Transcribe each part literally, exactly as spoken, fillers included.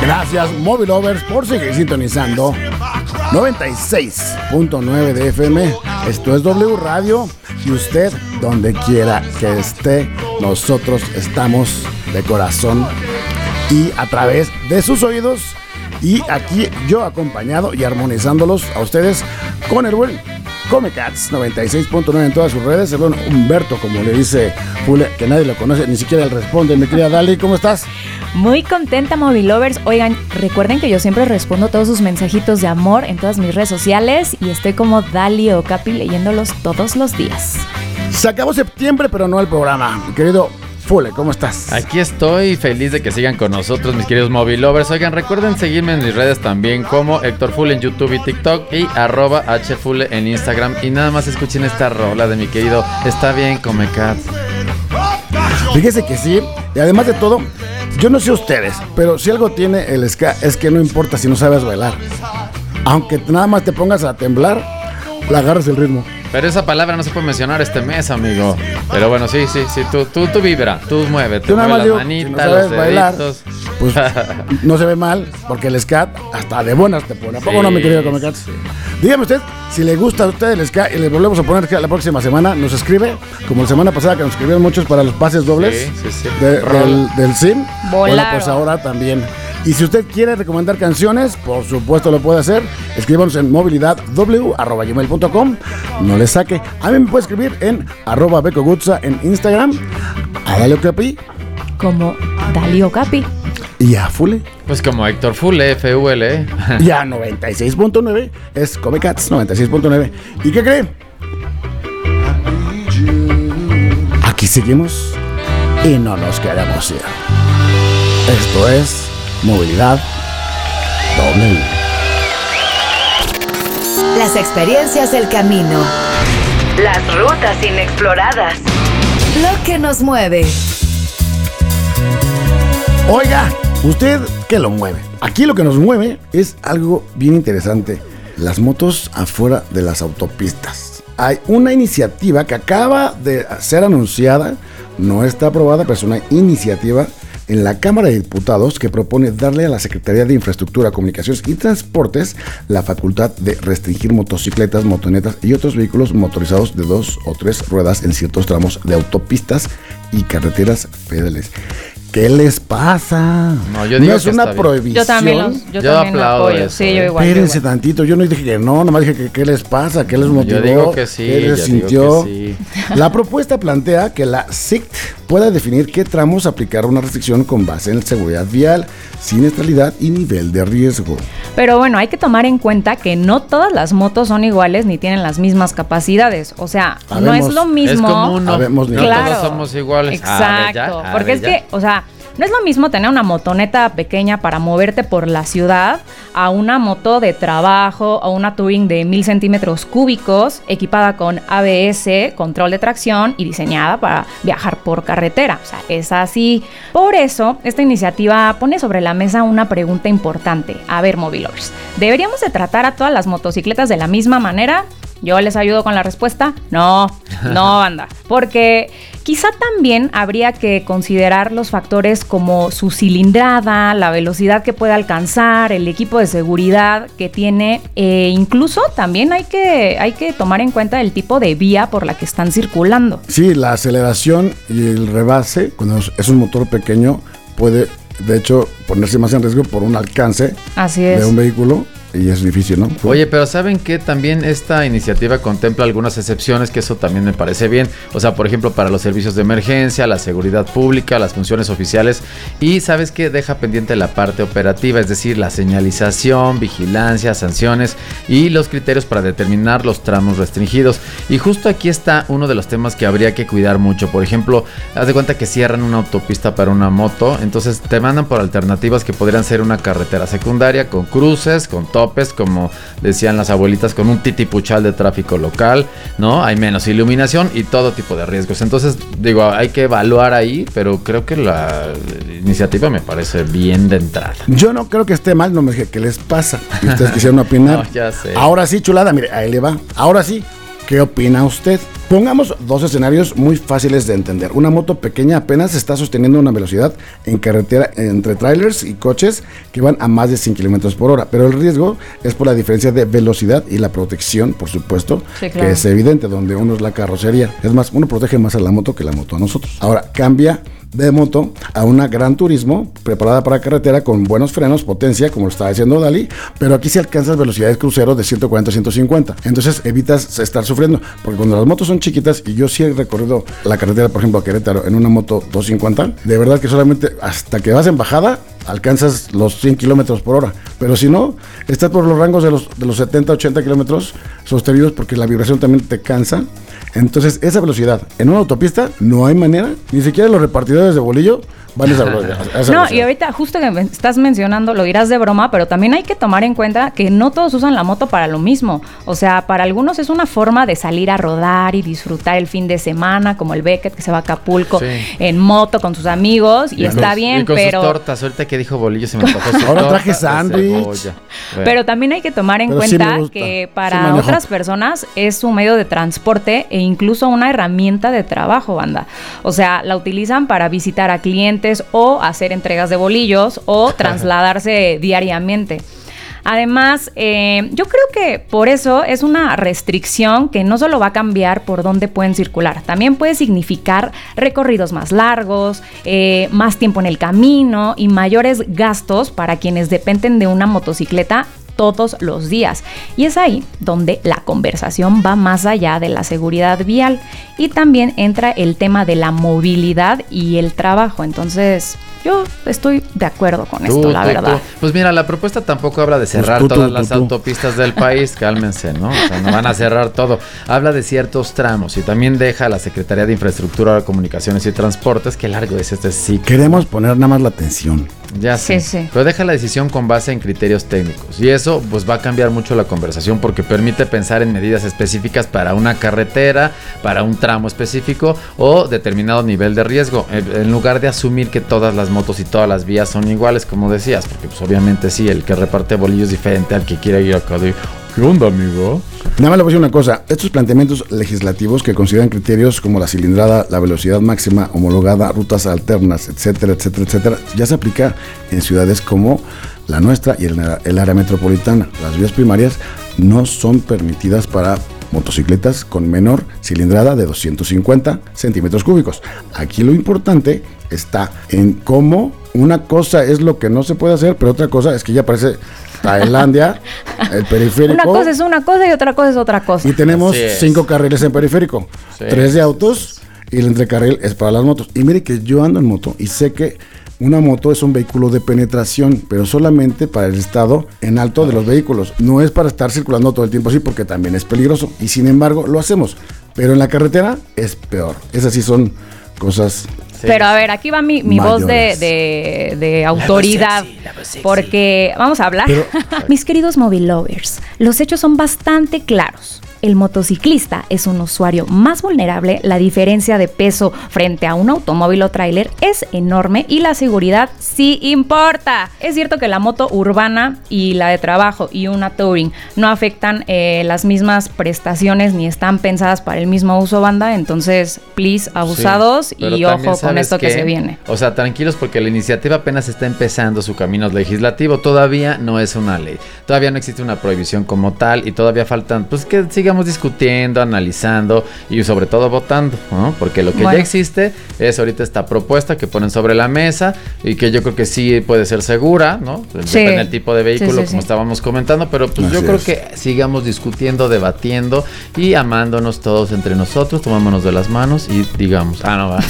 Gracias, Movie Lovers, por seguir sintonizando noventa y seis punto nueve de F M. Esto es W Radio. Y usted, donde quiera que esté, nosotros estamos de corazón y a través de sus oídos. Y aquí yo acompañado y armonizándolos a ustedes con el buen Comecats noventa y seis punto nueve en todas sus redes. El buen Humberto, como le dice Fule, que nadie lo conoce, ni siquiera él responde. Mi querida Dali, ¿cómo estás? Muy contenta, Movie Lovers. Oigan, recuerden que yo siempre respondo todos sus mensajitos de amor en todas mis redes sociales y estoy como Dali o Capi leyéndolos todos los días. Se acabó septiembre, pero no el programa. Mi querido Fule, ¿cómo estás? Aquí estoy, feliz de que sigan con nosotros, mis queridos Movie Lovers. Oigan, recuerden seguirme en mis redes también como Héctor Fule en YouTube y TikTok y arroba hfule en Instagram. Y nada más escuchen esta rola de mi querido Está Bien Comecats. Fíjese que sí, y además de todo, yo no sé ustedes, pero si algo tiene el ska es que no importa si no sabes bailar. Aunque nada más te pongas a temblar, le agarras el ritmo. Pero esa palabra no se puede mencionar este mes, amigo. Pero bueno, sí, sí, sí, tú, tú, tú vibra, tú muévete, tú mueve las digo, manitas, si no sabes los bailar, deditos. Pues no se ve mal, porque el ska hasta de buenas te pone. ¿A poco sí, no, mi querido Comecats? Sí. Dígame usted, si le gusta a usted el ska y le volvemos a poner ska la próxima semana, nos escribe, como la semana pasada que nos escribieron muchos para los pases dobles sí, sí, sí. De, del, del S I M. Volaron. Bueno, pues ahora también. Y si usted quiere recomendar canciones, por supuesto lo puede hacer. Escríbanos en movilidadw arroba gmail punto com. No le saque. A mí me puede escribir en arroba becogutza en Instagram. A Dalio Capi. Como Dalio Capi. Y a Fule. Pues como Héctor Fule, F U L E. Y a noventa y seis punto nueve es Comecats noventa y seis punto nueve. ¿Y qué cree? Aquí seguimos y no nos queremos ir. Esto es Movilidad W. Las experiencias del camino. Las rutas inexploradas. Lo que nos mueve. Oiga, ¿usted qué lo mueve? Aquí lo que nos mueve es algo bien interesante. Las motos afuera de las autopistas. Hay una iniciativa que acaba de ser anunciada. No está aprobada, pero es una iniciativa en la Cámara de Diputados que propone darle a la Secretaría de Infraestructura, Comunicaciones y Transportes la facultad de restringir motocicletas, motonetas y otros vehículos motorizados de dos o tres ruedas en ciertos tramos de autopistas y carreteras federales. ¿Qué les pasa? No, yo digo no es que una está bien. prohibición. Yo también, los, yo Yo también aplaudo apoyo. eso, Sí, eh. yo igual. Espérense yo igual. tantito, yo no dije que no, nomás dije que qué les pasa, qué les motivó, Yo digo que sí, qué les yo sintió. digo que sí. La propuesta plantea que la S I C T pueda definir qué tramos aplicar una restricción con base en seguridad vial, siniestralidad y nivel de riesgo. Pero bueno, hay que tomar en cuenta que no todas las motos son iguales ni tienen las mismas capacidades. O sea, Habemos, no es lo mismo. Es como uno, Habemos no nivel. Claro. todos somos iguales. Exacto. A ver, ya, a porque ver, es ya. que, o sea, no es lo mismo tener una motoneta pequeña para moverte por la ciudad a una moto de trabajo, a una Touring de mil centímetros cúbicos, equipada con A B S, control de tracción y diseñada para viajar por carretera. O sea, es así. Por eso, esta iniciativa pone sobre la mesa una pregunta importante. A ver, Movie Lovers, ¿deberíamos de tratar a todas las motocicletas de la misma manera? ¿Yo les ayudo con la respuesta? No, no, banda. Porque quizá también habría que considerar los factores como su cilindrada, la velocidad que puede alcanzar, el equipo de seguridad que tiene, e incluso también hay que, hay que tomar en cuenta el tipo de vía por la que están circulando. Sí, la aceleración y el rebase, cuando es un motor pequeño, puede de hecho ponerse más en riesgo por un alcance Así es. de un vehículo. Y es difícil, ¿no? Oye, pero ¿saben qué? También esta iniciativa contempla algunas excepciones, que eso también me parece bien. O sea, por ejemplo, para los servicios de emergencia, la seguridad pública, las funciones oficiales. Y ¿sabes qué? Deja pendiente la parte operativa, es decir, la señalización, vigilancia, sanciones y los criterios para determinar los tramos restringidos. Y justo aquí está uno de los temas que habría que cuidar mucho. Por ejemplo, haz de cuenta que cierran una autopista para una moto, entonces te mandan por alternativas que podrían ser una carretera secundaria con cruces, con topes, como decían las abuelitas, con un titipuchal de tráfico local, ¿no? Hay menos iluminación y todo tipo de riesgos. Entonces, digo, hay que evaluar ahí, pero creo que la iniciativa me parece bien de entrada. Yo no creo que esté mal, no me dije qué les pasa. Si ustedes quisieran opinar. No, ya sé. Ahora sí, chulada, mire, ahí le va. Ahora sí, ¿qué opina usted? Pongamos dos escenarios muy fáciles de entender. Una moto pequeña apenas está sosteniendo una velocidad en carretera entre trailers y coches que van a más de cien kilómetros por hora, pero el riesgo es por la diferencia de velocidad y la protección, por supuesto, sí, claro, que es evidente, donde uno es la carrocería. Es más, uno protege más a la moto que la moto a nosotros. Ahora, cambia de moto a una Gran Turismo preparada para carretera con buenos frenos, potencia, como lo estaba diciendo Dali, pero aquí se alcanzan velocidades crucero de ciento cuarenta a ciento cincuenta, entonces evitas estar sufriendo, porque cuando las motos son chiquitas, y yo sí he recorrido la carretera, por ejemplo, a Querétaro en una moto doscientos cincuenta, de verdad que solamente hasta que vas en bajada alcanzas los cien kilómetros por hora, pero si no, estás por los rangos de los, de los setenta, ochenta kilómetros sostenidos, porque la vibración también te cansa. Entonces, esa velocidad en una autopista no hay manera, ni siquiera los repartidores de bolillo van a esa velocidad. A esa no, velocidad. Y ahorita justo que me estás mencionando, lo dirás de broma, pero también hay que tomar en cuenta que no todos usan la moto para lo mismo. O sea, para algunos es una forma de salir a rodar y disfrutar el fin de semana, como el Beckett que se va a Acapulco, sí, en moto con sus amigos, y, y está bien, y con pero... sus tortas, ahorita que dijo bolillo se me antojó su Ahora torta traje sándwich. Pero también hay que tomar en pero cuenta sí que para sí otras personas es un medio de transporte e incluso una herramienta de trabajo, banda. O sea, la utilizan para visitar a clientes o hacer entregas de bolillos o trasladarse diariamente. Además, eh, yo creo que por eso es una restricción que no solo va a cambiar por dónde pueden circular, también puede significar recorridos más largos, eh, más tiempo en el camino y mayores gastos para quienes dependen de una motocicleta todos los días. Y es ahí donde la conversación va más allá de la seguridad vial y también entra el tema de la movilidad y el trabajo. Entonces, yo estoy de acuerdo con esto, tú, la tú, verdad. Tú. Pues mira, la propuesta tampoco habla de cerrar pues tú, todas tú, las tú, autopistas del país, cálmense, ¿no? O sea, no van a cerrar todo. Habla de ciertos tramos y también deja a la Secretaría de Infraestructura, Comunicaciones y Transportes, que largo es este sí. Queremos poner nada más la atención. Ya sé, sí, sí. Pero deja la decisión con base en criterios técnicos y eso pues va a cambiar mucho la conversación porque permite pensar en medidas específicas para una carretera, para un tramo específico o determinado nivel de riesgo, en lugar de asumir que todas las motos y todas las vías son iguales, como decías, porque pues obviamente sí, el que reparte bolillos es diferente al que quiere ir acá de ¿qué onda, amigo? Nada más le voy a decir una cosa, estos planteamientos legislativos que consideran criterios como la cilindrada, la velocidad máxima homologada, rutas alternas, etcétera, etcétera, etcétera, ya se aplica en ciudades como la nuestra y el, el área metropolitana. Las vías primarias no son permitidas para motocicletas con menor cilindrada de doscientos cincuenta centímetros cúbicos. Aquí lo importante está en cómo una cosa es lo que no se puede hacer, pero otra cosa es que ya parece Tailandia, el periférico. Una cosa es una cosa y otra cosa es otra cosa. Y tenemos cinco carriles en periférico, sí, tres de autos y el entrecarril es para las motos. Y mire que yo ando en moto y sé que una moto es un vehículo de penetración, pero solamente para el estado en alto de los vehículos. No es para estar circulando todo el tiempo así porque también es peligroso. Y sin embargo lo hacemos. Pero en la carretera es peor. Esas sí son cosas... Sí. Pero a ver, aquí va mi, mi voz de, de, de autoridad, sexy, porque vamos a hablar. Pero, mis queridos Movie Lovers, los hechos son bastante claros. El motociclista es un usuario más vulnerable, la diferencia de peso frente a un automóvil o tráiler es enorme y la seguridad sí importa. Es cierto que la moto urbana y la de trabajo y una touring no afectan eh, las mismas prestaciones ni están pensadas para el mismo uso, banda, entonces, please, abusados sí, y ojo con esto que, que se viene. O sea, tranquilos porque la iniciativa apenas está empezando su camino legislativo, todavía no es una ley, todavía no existe una prohibición como tal y todavía faltan, pues que siga Sigamos discutiendo, analizando y sobre todo votando, ¿no? Porque lo que bueno. ya existe es ahorita esta propuesta que ponen sobre la mesa y que yo creo que sí puede ser segura, ¿no? Sí. Depende del tipo de vehículo, sí, sí, como sí. estábamos comentando, pero pues Así yo creo es. que sigamos discutiendo, debatiendo y amándonos todos entre nosotros, tomámonos de las manos y digamos, ah, no va.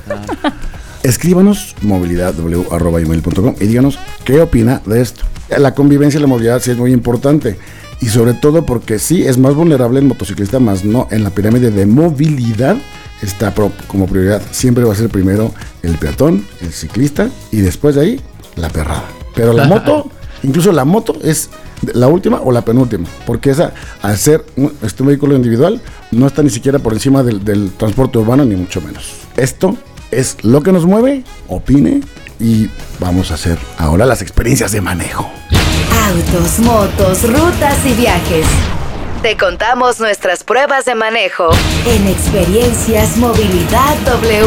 Escríbanos movilidad w arroba email punto com y díganos qué opina de esto. La convivencia y la movilidad sí es muy importante. Y sobre todo porque sí es más vulnerable el motociclista, más no en la pirámide de movilidad está pro, como prioridad. Siempre va a ser primero el peatón, el ciclista y después de ahí la perrada. Pero la moto, incluso la moto es la última o la penúltima, porque esa al ser un, este un vehículo individual no está ni siquiera por encima del, del transporte urbano ni mucho menos. Esto es lo que nos mueve, opine y vamos a hacer ahora las experiencias de manejo. Autos, motos, rutas y viajes. Te contamos nuestras pruebas de manejo en Experiencias Movilidad W.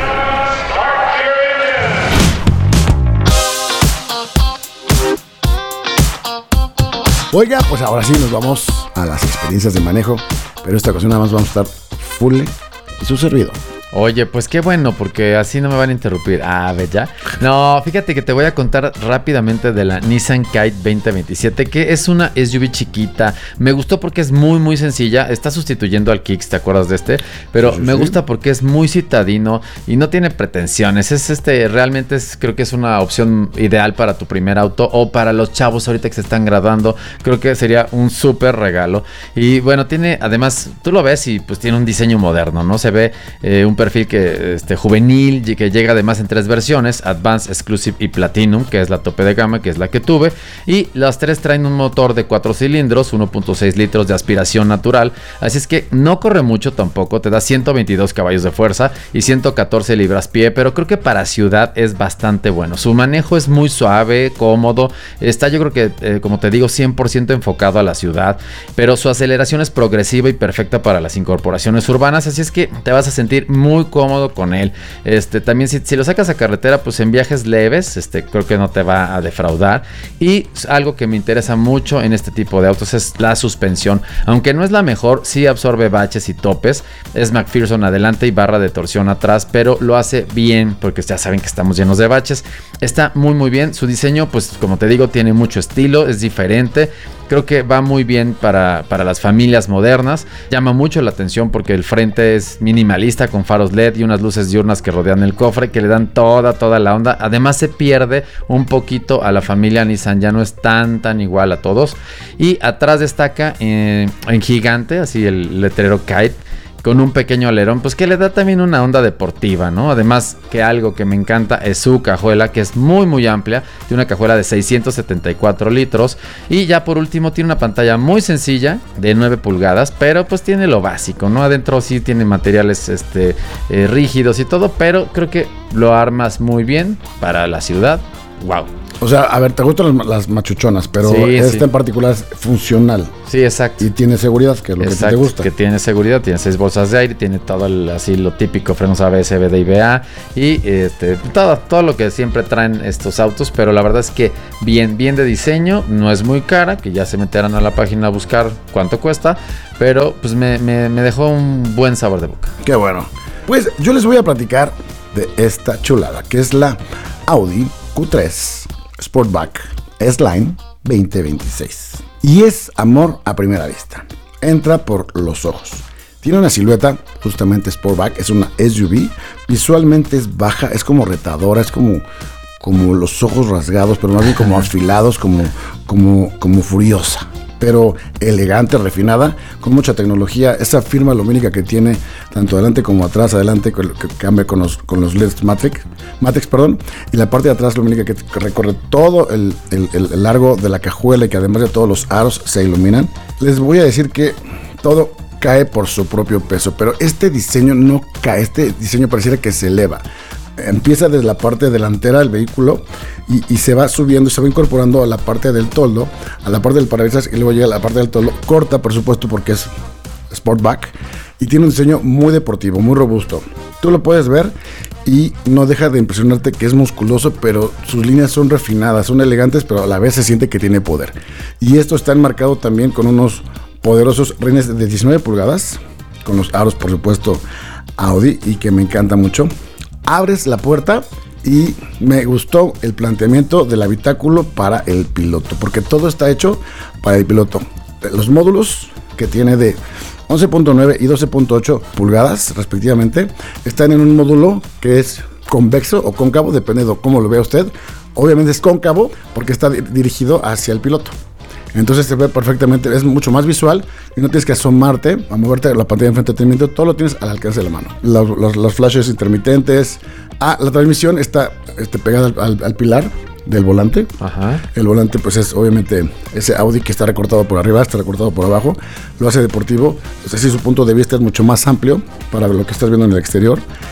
Oiga, pues ahora sí nos vamos a las experiencias de manejo, pero esta ocasión nada más vamos a estar full y su servidor. Oye, pues qué bueno, porque así no me van a interrumpir. Ah, ¿ves ya? No, fíjate que te voy a contar rápidamente de la Nissan Kite veinte veintisiete, que es una S U V chiquita. Me gustó porque es muy, muy sencilla. Está sustituyendo al Kicks, ¿te acuerdas de este? Pero sí, sí, me sí. gusta porque es muy citadino y no tiene pretensiones. Es este, realmente es, creo que es una opción ideal para tu primer auto o para los chavos ahorita que se están graduando. Creo que sería un súper regalo. Y bueno, tiene, además, tú lo ves y pues tiene un diseño moderno, ¿no? Se ve eh, un perfil que este juvenil y que llega además en tres versiones: Advanced, Exclusive y Platinum, que es la tope de gama, que es la que tuve, y las tres traen un motor de cuatro cilindros, uno punto seis litros de aspiración natural, así es que no corre mucho tampoco, te da ciento veintidós caballos de fuerza y ciento catorce libras-pie, pero creo que para ciudad es bastante bueno. Su manejo es muy suave, cómodo, está yo creo que eh, como te digo cien por ciento enfocado a la ciudad, pero su aceleración es progresiva y perfecta para las incorporaciones urbanas, así es que te vas a sentir muy muy cómodo con él. Este, también si, si lo sacas a carretera, pues en viajes leves, este, creo que no te va a defraudar. Y algo que me interesa mucho en este tipo de autos es la suspensión. Aunque no es la mejor, sí absorbe baches y topes. Es McPherson adelante y barra de torsión atrás, pero lo hace bien, porque ya saben que estamos llenos de baches. Está muy muy bien. Su diseño, pues como te digo, tiene mucho estilo, es diferente. Creo que va muy bien para, para las familias modernas. Llama mucho la atención porque el frente es minimalista con faros L E D y unas luces diurnas que rodean el cofre que le dan toda, toda la onda. Además se pierde un poquito a la familia Nissan, ya no es tan, tan igual a todos. Y atrás destaca eh, en gigante, así el letrero Kite, con un pequeño alerón, pues que le da también una onda deportiva, ¿no? Además que algo que me encanta es su cajuela, que es muy muy amplia, tiene una cajuela de seiscientos setenta y cuatro litros, y ya por último tiene una pantalla muy sencilla de nueve pulgadas, pero pues tiene lo básico, ¿no? Adentro sí tiene materiales este, eh, rígidos y todo, pero creo que lo armas muy bien para la ciudad. ¡Wow! O sea, a ver, te gustan las, las machuchonas, pero sí, esta sí. en particular es funcional. Sí, exacto. Y tiene seguridad, que es lo exacto, que te gusta. Que tiene seguridad, tiene seis bolsas de aire, tiene todo el, así lo típico, frenos A B S, B D y B A y este, todo, todo lo que siempre traen estos autos, pero la verdad es que bien, bien de diseño, no es muy cara, que ya se meterán a la página a buscar cuánto cuesta, pero pues me, me, me dejó un buen sabor de boca. Qué bueno. Pues yo les voy a platicar de esta chulada, que es la Audi Q tres Sportback S-Line veinte veintiséis. Y es amor a primera vista. Entra por los ojos. Tiene una silueta justamente Sportback, es una S U V. Visualmente es baja, es como retadora, es como, como los ojos rasgados, pero más bien como afilados, como, como, como furiosa. Pero elegante, refinada, con mucha tecnología. Esa firma lumínica que tiene tanto adelante como atrás, adelante que cambia con los, con los L E Ds Matrix, Matrix, perdón, y la parte de atrás lumínica que recorre todo el, el, el largo de la cajuela y que además de todos los aros se iluminan. Les voy a decir que todo cae por su propio peso, pero este diseño no cae, este diseño pareciera que se eleva. Empieza desde la parte delantera del vehículo y, y se va subiendo y se va incorporando a la parte del toldo, a la parte del parabrisas y luego llega a la parte del toldo. Corta, por supuesto, porque es Sportback y tiene un diseño muy deportivo, muy robusto. Tú lo puedes ver y no deja de impresionarte que es musculoso, pero sus líneas son refinadas, son elegantes, pero a la vez se siente que tiene poder. Y esto está enmarcado también con unos poderosos rines de diecinueve pulgadas, con los aros, por supuesto, Audi, y que me encanta mucho. Abres la puerta y me gustó el planteamiento del habitáculo para el piloto, porque todo está hecho para el piloto. Los módulos que tiene de once punto nueve y doce punto ocho pulgadas respectivamente están en un módulo que es convexo o cóncavo, depende de cómo lo vea usted. Obviamente es cóncavo porque está dirigido hacia el piloto. Entonces se ve perfectamente, es mucho más visual y no tienes que asomarte a moverte a la pantalla de entretenimiento, todo lo tienes al alcance de la mano. Los, los, los flashes intermitentes. Ah, la transmisión está este, pegada al, al, al pilar del volante. Ajá. El volante pues es obviamente ese Audi que está recortado por arriba, está recortado por abajo, lo hace deportivo. O sea, sí, su punto de vista es mucho más amplio para lo que estás viendo en el exterior.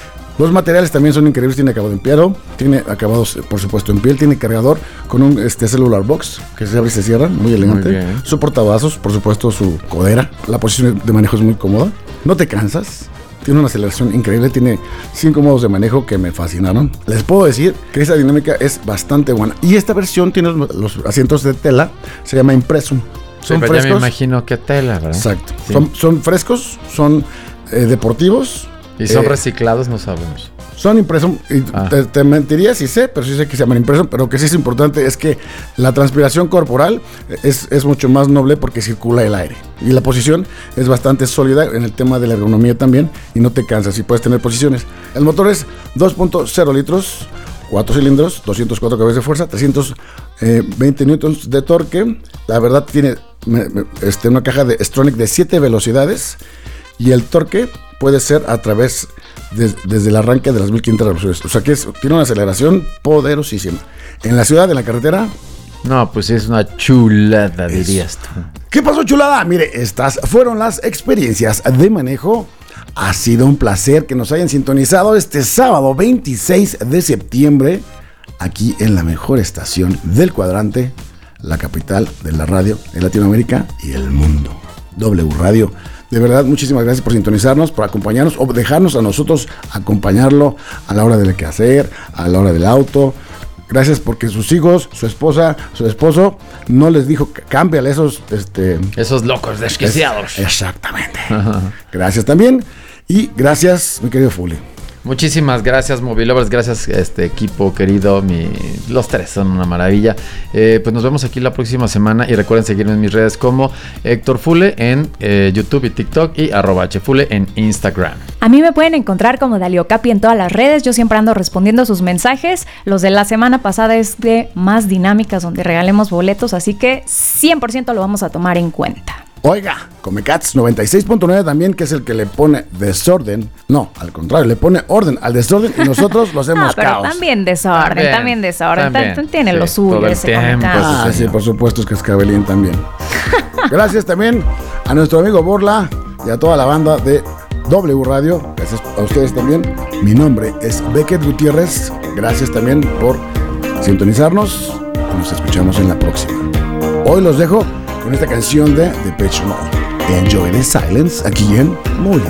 Los materiales también son increíbles, tiene acabado en piedra, tiene acabados por supuesto en piel, tiene cargador con un este, cellular box que se abre y se cierra, muy elegante. Muy bien. Su portavasos, por supuesto su codera, la posición de manejo es muy cómoda, no te cansas. Tiene una aceleración increíble, tiene cinco modos de manejo que me fascinaron. Les puedo decir que esa dinámica es bastante buena. Y esta versión tiene los, los asientos de tela, se llama Impressum. Son sí, frescos. Ya me imagino que tela, ¿verdad? Exacto. Sí. Son, son frescos, son eh, deportivos. ¿Y son eh, reciclados? No sabemos. Son Impressum, y ah. te, te mentiría si sé, pero sí sé que se llaman Impressum, pero lo que sí es importante es que la transpiración corporal es, es mucho más noble porque circula el aire. Y la posición es bastante sólida en el tema de la ergonomía también, y no te cansas y puedes tener posiciones. El motor es dos punto cero litros, cuatro cilindros, doscientos cuatro caballos de fuerza, trescientos veinte newtons de torque. La verdad tiene me, me, este, una caja de Stronic de siete velocidades, y el torque puede ser a través de, desde el arranque de las mil quinientas revoluciones. O sea que es, tiene una aceleración poderosísima. En la ciudad, en la carretera... No, pues es una chulada, es, dirías tú. ¿Qué pasó, chulada? Mire, estas fueron las experiencias de manejo. Ha sido un placer que nos hayan sintonizado este sábado veintiséis de septiembre aquí en la mejor estación del cuadrante, la capital de la radio en Latinoamérica y el mundo, W Radio. De verdad, muchísimas gracias por sintonizarnos, por acompañarnos o dejarnos a nosotros acompañarlo a la hora del quehacer, a la hora del auto. Gracias porque sus hijos, su esposa, su esposo no les dijo cámbiale esos este esos locos desquiciados. Es, exactamente. Gracias también y gracias, mi querido Fuli. Muchísimas gracias, Movilovers, gracias este equipo querido, mi, los tres son una maravilla. Eh, pues nos vemos aquí la próxima semana y recuerden seguirme en mis redes como Héctor Fule en eh, YouTube y TikTok y arroba hfule en Instagram. A mí me pueden encontrar como Dalio Capi en todas las redes, yo siempre ando respondiendo sus mensajes. Los de la semana pasada es de más dinámicas donde regalemos boletos, así que cien por ciento lo vamos a tomar en cuenta. Oiga, Comecats noventa y seis punto nueve también, que es el que le pone desorden. No, al contrario, le pone orden al desorden y nosotros lo hacemos no, pero caos. También desorden, también, también desorden. También, tiene sí, lo suyo ese tiempo, Ah, sí, por supuesto, es Cascabelín también. Gracias también a nuestro amigo Borla y a toda la banda de W Radio. Gracias a ustedes también. Mi nombre es Beckett Gutiérrez. Gracias también por sintonizarnos. Nos escuchamos en la próxima. Hoy los dejo con esta canción de Depeche Mode, Enjoy the Silence, aquí en Muy